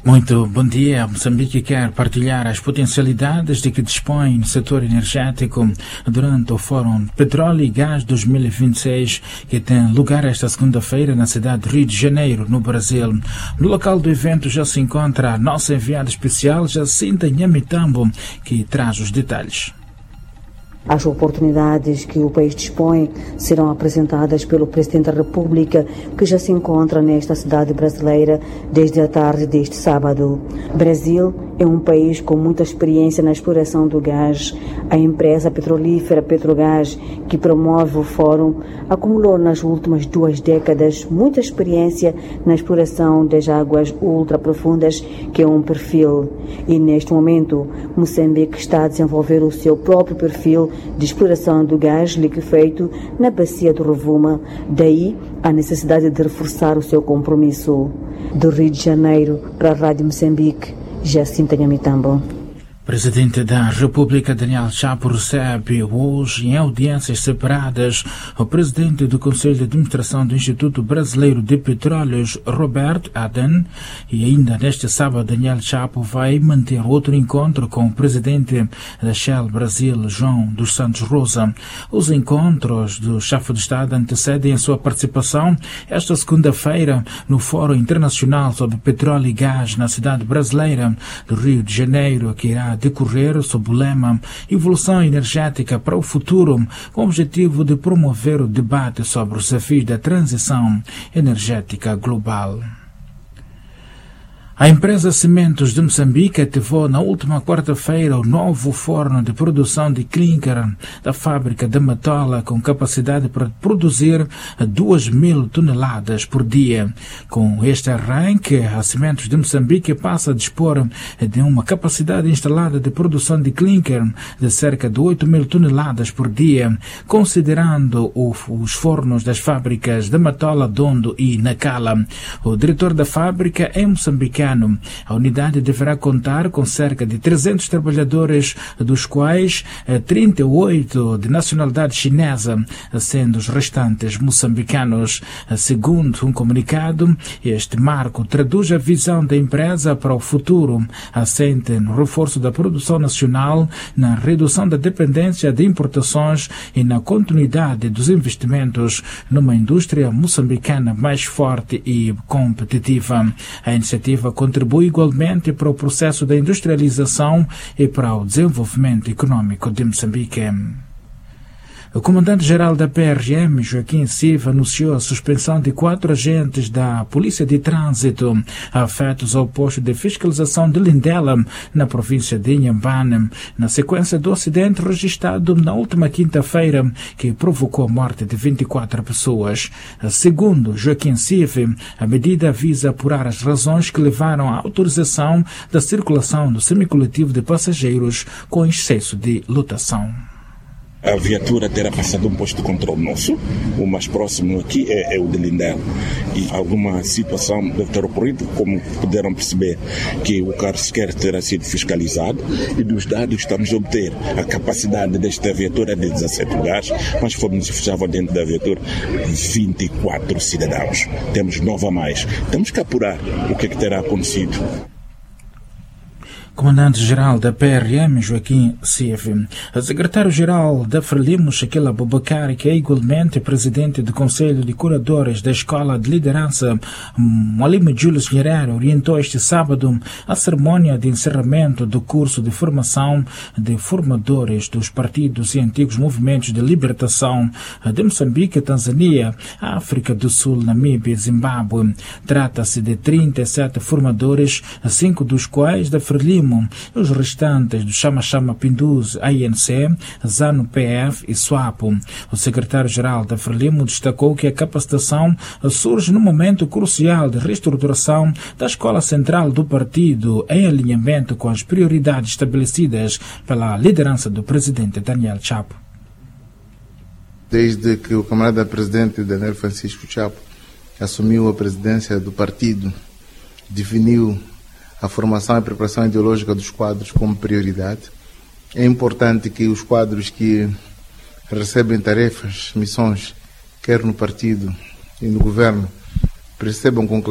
Muito bom dia. Moçambique quer partilhar as potencialidades de que dispõe no setor energético durante o Fórum Petróleo e Gás 2026, que tem lugar esta segunda-feira na cidade de Rio de Janeiro, no Brasil. No local do evento já se encontra a nossa enviada especial, Jacinta Nhamitambo, que traz os detalhes. As oportunidades que o país dispõe serão apresentadas pelo Presidente da República, que já se encontra nesta cidade brasileira desde a tarde deste sábado. Brasil é um país com muita experiência na exploração do gás. A empresa petrolífera Petrogás, que promove o fórum, acumulou nas últimas 2 décadas muita experiência na exploração das águas ultraprofundas, que é um perfil. E neste momento, Moçambique está a desenvolver o seu próprio perfil de exploração do gás liquefeito na bacia do Rovuma. Daí a necessidade de reforçar o seu compromisso. Do Rio de Janeiro para a Rádio Moçambique, Jacinta Nhamitambo. Presidente da República Daniel Chapo recebe hoje, em audiências separadas, o presidente do Conselho de Administração do Instituto Brasileiro de Petróleos, Roberto Aden, e ainda neste sábado Daniel Chapo vai manter outro encontro com o presidente da Shell Brasil, João dos Santos Rosa. Os encontros do chefe de Estado antecedem a sua participação esta segunda-feira no Fórum Internacional sobre Petróleo e Gás na cidade brasileira do Rio de Janeiro, que irá decorrer sob o lema Evolução Energética para o Futuro, com o objetivo de promover o debate sobre os desafios da transição energética global. A empresa Cimentos de Moçambique ativou na última quarta-feira o novo forno de produção de clinker da fábrica de Matola, com capacidade para produzir 2.000 toneladas por dia. Com este arranque, a Cimentos de Moçambique passa a dispor de uma capacidade instalada de produção de clinker de cerca de 8.000 toneladas por dia, considerando os fornos das fábricas de Matola, Dondo e Nacala. O diretor da fábrica é moçambicano. A unidade deverá contar com cerca de 300 trabalhadores, dos quais 38 de nacionalidade chinesa, sendo os restantes moçambicanos. Segundo um comunicado, este marco traduz a visão da empresa para o futuro, assente no reforço da produção nacional, na redução da dependência de importações e na continuidade dos investimentos numa indústria moçambicana mais forte e competitiva. A iniciativa contribui igualmente para o processo da industrialização e para o desenvolvimento econômico de Moçambique. O comandante-geral da PRM, Joaquim Silva, anunciou a suspensão de 4 agentes da Polícia de Trânsito afetos ao posto de fiscalização de Lindela, na província de Inhambane, na sequência do acidente registrado na última quinta-feira, que provocou a morte de 24 pessoas. Segundo Joaquim Silva, a medida visa apurar as razões que levaram à autorização da circulação do semicoletivo de passageiros com excesso de lotação. A viatura terá passado um posto de controle nosso, o mais próximo aqui é o de Lindela, e alguma situação deve ter ocorrido, como puderam perceber, que o carro sequer terá sido fiscalizado, e dos dados que estamos a obter, a capacidade desta viatura é de 17 lugares, mas estavam dentro da viatura 24 cidadãos. Temos 9 a mais. Temos que apurar o que terá acontecido. Comandante-geral da PRM, Joaquim Silva. O secretário-geral da Frelimo, Shaquille Abubakar, que é igualmente presidente do Conselho de Curadores da Escola de Liderança, Mwalimu Julius Nyerere, orientou este sábado a cerimônia de encerramento do curso de formação de formadores dos partidos e antigos movimentos de libertação de Moçambique, Tanzânia, África do Sul, Namíbia e Zimbábue. Trata-se de 37 formadores, 5 dos quais da Frelimo, os restantes do Chama Pindus, ANC, ZANU-PF e SWAPO. O secretário-geral da Frelimo destacou que a capacitação surge num momento crucial de reestruturação da escola central do partido, em alinhamento com as prioridades estabelecidas pela liderança do presidente Daniel Chapo. Desde que o camarada presidente Daniel Francisco Chapo assumiu a presidência do partido, definiu a formação e preparação ideológica dos quadros como prioridade. É importante que os quadros que recebem tarefas, missões, quer no partido e no governo, percebam com clareza